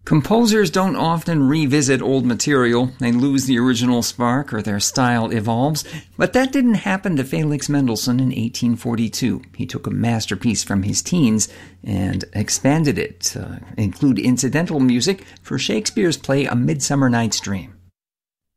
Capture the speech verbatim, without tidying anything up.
Composers don't often revisit old material. They lose the original spark or their style evolves. But that didn't happen to Felix Mendelssohn in eighteen forty-two. He took a masterpiece from his teens and expanded it to include incidental music for Shakespeare's play A Midsummer Night's Dream.